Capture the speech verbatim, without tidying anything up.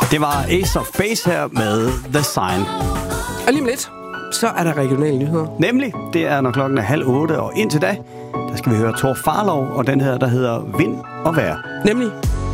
Det var Ace of Base her med The Sign. Og lige om lidt, så er der regionale nyheder. Nemlig, det er når klokken er halv otte, og indtil da, der skal vi høre Thor Farlov, og den her, der hedder Vind og Vejr. Nemlig.